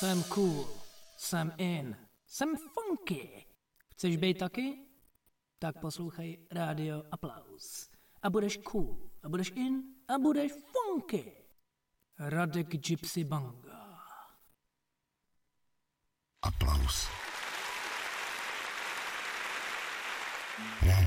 Jsem cool, jsem in, jsem funky. Chceš být taky? Tak poslouchej Rádio Aplaus. A budeš cool, a budeš in, a budeš funky. Radek Gypsy Banga. Aplaus.